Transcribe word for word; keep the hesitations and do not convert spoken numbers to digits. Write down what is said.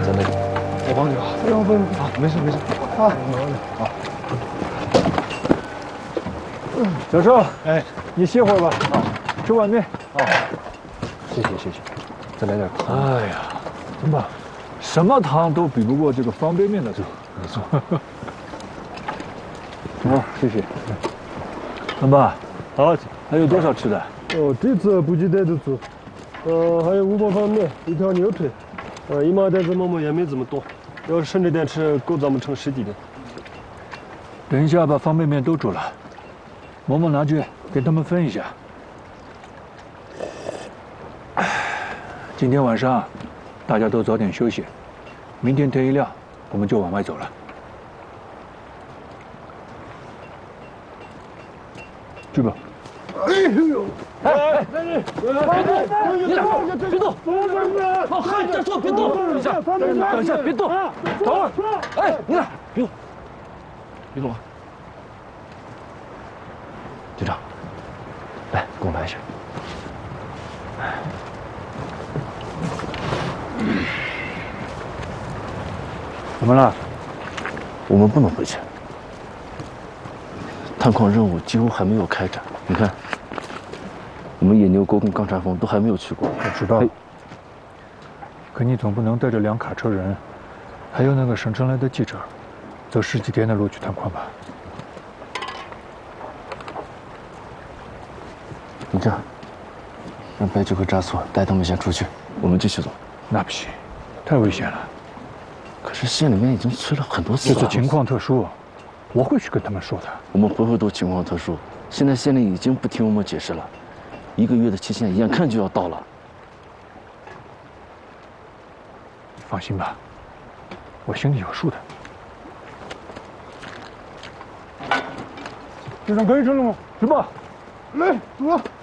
在那里。我帮你啊。哎呦，不用啊，没事没事。啊，慢慢的啊。 小邵，哎，你歇会儿吧。啊，吃碗面。啊， 谢谢谢谢。再来点汤。 哎呀，怎么，什么汤都比不过这个方便面的汤。 没错。 好，谢谢。老爸，好，还有多少吃的？ 哦，这次估计带得足。呃，还有五包方便面，一条牛腿，呃，一麻袋子馍馍也没这么多。要是省着点吃，够咱们撑十几天。 等一下把方便面都煮了，馍馍拿去给他们分一下。今天晚上大家都早点休息，明天天一亮我们就往外走了。去吧。 哎呦！ 哎哎，那你，你俩别动，好，嗨，站住，别动，等一下，等一下，别动，等会儿，哎，你俩别动，别动啊！ 队长，来，跟我来一下。 怎么了？ 我们不能回去。探矿任务几乎还没有开展，你看，我们野牛沟跟钢叉峰都还没有去过。 我知道，可你总不能带着两卡车人，还有那个省城来的记者，走十几天的路去探矿吧？ 你这样，让白九和扎索带他们先出去，我们继续走。 那不行，太危险了。 可是县里面已经催了很多次了。 这次情况特殊，我会去跟他们说的。 我们回回都情况特殊，现在县里已经不听我们解释了，一个月的期限眼看就要到了。 放心吧，我心里有数的。 队长可以成了吗？ 去吧。 来，走了。